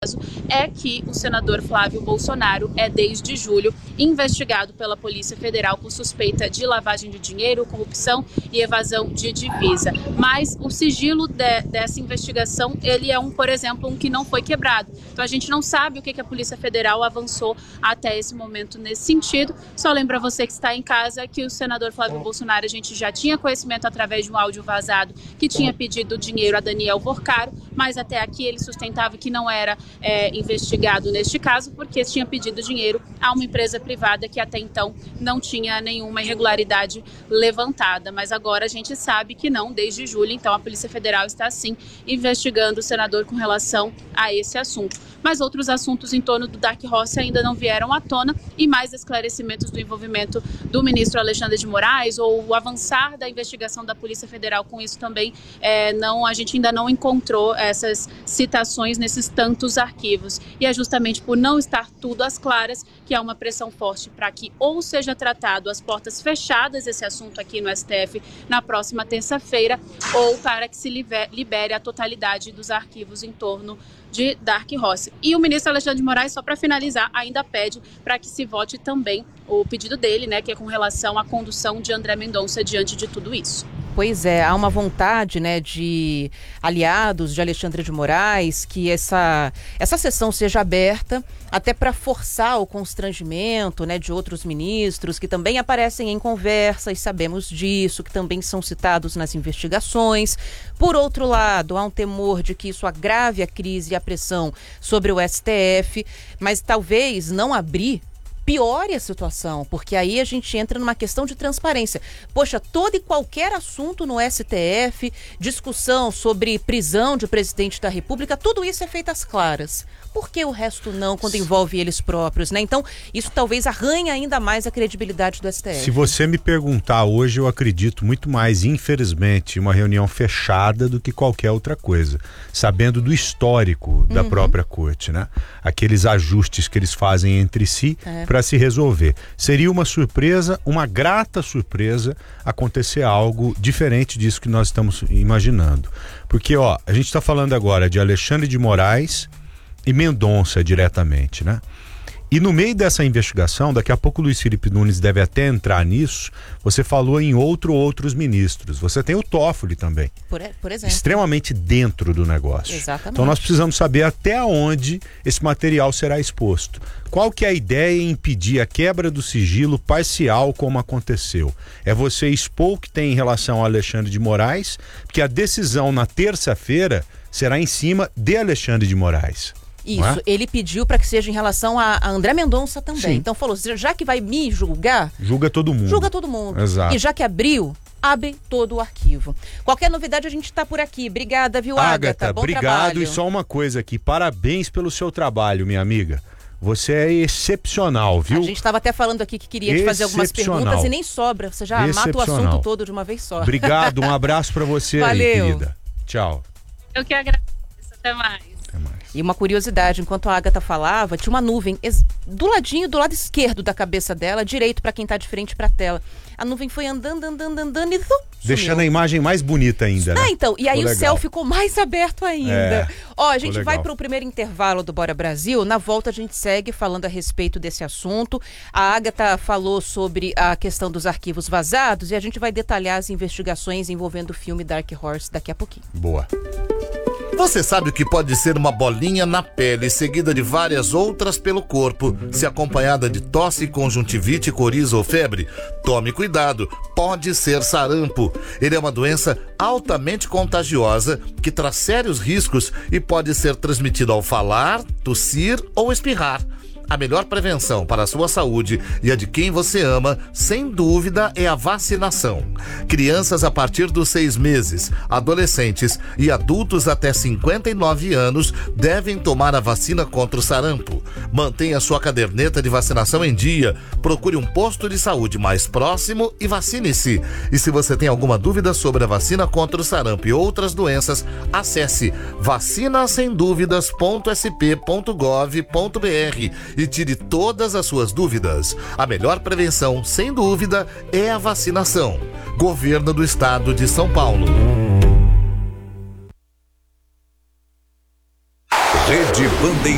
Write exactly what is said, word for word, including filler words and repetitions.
caso é que o senador Flávio Bolsonaro é, desde julho, investigado pela Polícia Federal por suspeita de lavagem de dinheiro, corrupção e evasão de divisa. Mas o sigilo de, dessa investigação, ele é um, por exemplo, um que não foi quebrado. Então a gente não sabe o que, que a Polícia Federal avançou até esse momento nesse sentido. Só lembra você que está em casa que o senador Flávio Bolsonaro, a gente já tinha conhecimento através de um áudio vazado que tinha pedido dinheiro a Daniel Porcaro, mas até aqui ele sustentava que não era é, investigado neste caso porque tinha pedido dinheiro a uma empresa privada que até então não tinha nenhuma irregularidade levantada. Mas agora a gente sabe que não, desde julho, então a Polícia Federal está sim investigando o senador com relação a esse assunto. Mas outros assuntos em torno do Dark Horse ainda não vieram à tona e mais esclarecimentos do envolvimento do ministro Alexandre de Moraes ou o avançar da investigação da Polícia Federal com isso também, é, não, a gente ainda não encontrou essas citações nesses tantos arquivos. E é justamente por não estar tudo às claras que há uma pressão forte para que ou seja tratado às portas fechadas esse assunto aqui no S T F na próxima terça-feira ou para que se libere a totalidade dos arquivos em torno de Dark Horse. E o ministro Alexandre de Moraes, só para finalizar, ainda pede para que se vote também o pedido dele, né, que é com relação à condução de André Mendonça diante de tudo isso. Pois é, há uma vontade, né, de aliados de Alexandre de Moraes que essa, essa sessão seja aberta até para forçar o constrangimento, né, de outros ministros que também aparecem em conversas, sabemos disso, que também são citados nas investigações. Por outro lado, há um temor de que isso agrave a crise e a pressão sobre o S T F, mas talvez não abrir piore a situação, porque aí a gente entra numa questão de transparência. Poxa, todo e qualquer assunto no S T F, discussão sobre prisão de presidente da República, tudo isso é feito às claras. Por que o resto não, quando envolve eles próprios, né? Então, isso talvez arranhe ainda mais a credibilidade do S T F. Se você me perguntar hoje, eu acredito muito mais, infelizmente, uma reunião fechada do que qualquer outra coisa, sabendo do histórico da uhum. própria corte, né? Aqueles ajustes que eles fazem entre si é. para se resolver. Seria uma surpresa, uma grata surpresa, acontecer algo diferente disso que nós estamos imaginando. Porque, ó, a gente está falando agora de Alexandre de Moraes e Mendonça diretamente, né? E no meio dessa investigação, daqui a pouco o Luiz Felipe Nunes deve até entrar nisso, você falou em outro outros ministros. Você tem o Toffoli também. Por, por exemplo. Extremamente dentro do negócio. Exatamente. Então nós precisamos saber até onde esse material será exposto. Qual que é a ideia em impedir a quebra do sigilo parcial como aconteceu? É você expor o que tem em relação ao Alexandre de Moraes, porque a decisão na terça-feira será em cima de Alexandre de Moraes. Isso, é? Ele pediu para que seja em relação a, a André Mendonça também. Sim. Então falou, já que vai me julgar... Julga todo mundo. Julga todo mundo. Exato. E já que abriu, abre todo o arquivo. Qualquer novidade a gente está por aqui. Obrigada, viu, Ágata? Ágata, bom obrigado. Trabalho. E só uma coisa aqui, parabéns pelo seu trabalho, minha amiga. Você é excepcional, viu? A gente estava até falando aqui que queria te fazer algumas perguntas e nem sobra. Você já mata o assunto todo de uma vez só. Obrigado, um abraço para você. Valeu. Aí, querida. Tchau. Eu que agradeço. Até mais. Até mais. E uma curiosidade, enquanto a Ágata falava, tinha uma nuvem ex- do ladinho, do lado esquerdo da cabeça dela, direito para quem está de frente para a tela. A nuvem foi andando, andando, andando e zum, deixando sumiu. a imagem mais bonita ainda, né? Ah, então, e aí ficou o legal. céu ficou mais aberto ainda. É, Ó, a gente legal. vai para o primeiro intervalo do Bora Brasil. Na volta a gente segue falando a respeito desse assunto. A Ágata falou sobre a questão dos arquivos vazados e a gente vai detalhar as investigações envolvendo o filme Dark Horse daqui a pouquinho. Boa. Você sabe o que pode ser uma bolinha na pele, seguida de várias outras pelo corpo, se acompanhada de tosse, conjuntivite, coriza ou febre? Tome cuidado, pode ser sarampo. Ele é uma doença altamente contagiosa que traz sérios riscos e pode ser transmitido ao falar, tossir ou espirrar. A melhor prevenção para a sua saúde e a de quem você ama, sem dúvida, é a vacinação. Crianças a partir dos seis meses, adolescentes e adultos até cinquenta e nove anos devem tomar a vacina contra o sarampo. Mantenha sua caderneta de vacinação em dia, procure um posto de saúde mais próximo e vacine-se. E se você tem alguma dúvida sobre a vacina contra o sarampo e outras doenças, acesse vacina sem dúvidas ponto s p ponto gov ponto b r e tire todas as suas dúvidas. A melhor prevenção, sem dúvida, é a vacinação. Governo do Estado de São Paulo. Rede Bandeirantes.